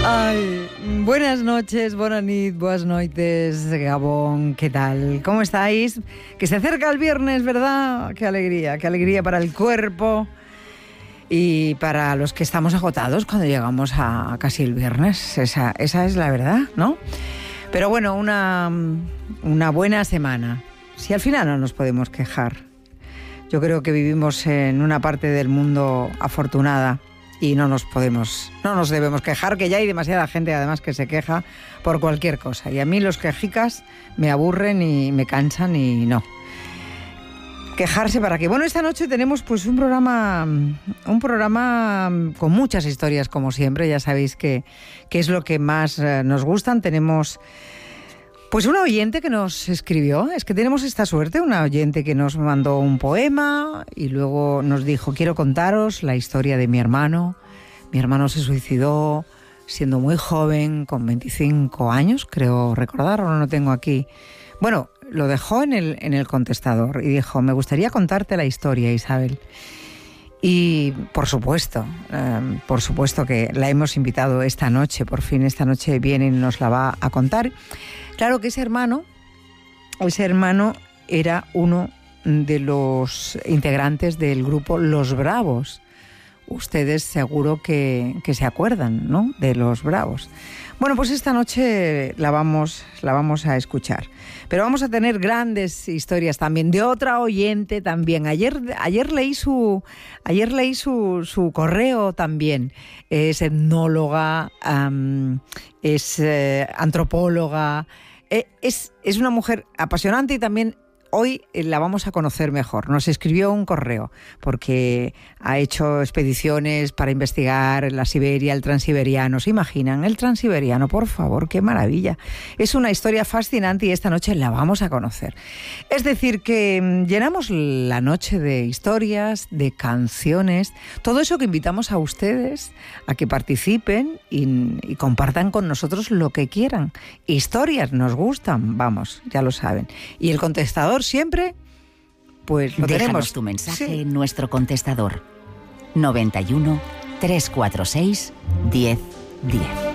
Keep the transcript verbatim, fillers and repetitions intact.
Ay, buenas noches, buenas nit, buenas noites, Gabón, ¿qué tal? ¿Cómo estáis? Que se acerca el viernes, ¿verdad? Qué alegría, qué alegría para el cuerpo y para los que estamos agotados cuando llegamos a casi el viernes. Esa, esa es la verdad, ¿no? Pero bueno, una, una buena semana. Si al final no nos podemos quejar. Yo creo que vivimos en una parte del mundo afortunada. Y no nos podemos, no nos debemos quejar, que ya hay demasiada gente además que se queja por cualquier cosa. Y a mí los quejicas me aburren y me cansan y no. Quejarse para qué. Bueno, esta noche tenemos pues un programa, un programa con muchas historias como siempre. Ya sabéis que, que es lo que más nos gustan. Tenemos pues una oyente que nos escribió, es que tenemos esta suerte, una oyente que nos mandó un poema y luego nos dijo, quiero contaros la historia de mi hermano. Mi hermano se suicidó siendo muy joven, con veinticinco años, creo recordar, ahora no lo tengo aquí. Bueno, lo dejó en el, en el contestador y dijo, me gustaría contarte la historia, Isabel. Y por supuesto, eh, por supuesto que la hemos invitado esta noche, por fin esta noche viene y nos la va a contar. Claro que ese hermano, ese hermano era uno de los integrantes del grupo Los Bravos. Ustedes seguro que, que se acuerdan, ¿no?, de Los Bravos. Bueno, pues esta noche la vamos, la vamos a escuchar. Pero vamos a tener grandes historias también de otra oyente también. Ayer, ayer leí su, ayer leí su, su correo también. Es etnóloga, um, es eh, antropóloga. Eh, es, es una mujer apasionante y también hoy la vamos a conocer mejor. Nos escribió un correo porque ha hecho expediciones para investigar la Siberia, el Transiberiano. ¿Se imaginan? El Transiberiano, por favor, qué maravilla. Es una historia fascinante y esta noche la vamos a conocer. Es decir, que llenamos la noche de historias, de canciones, todo eso que invitamos a ustedes a que participen y, y compartan con nosotros lo que quieran. Historias nos gustan, vamos, ya lo saben. Y el contestador siempre, pues lo Déjanos tenemos. tu mensaje Sí. en nuestro contestador noventa y uno, trescientos cuarenta y seis, diez diez.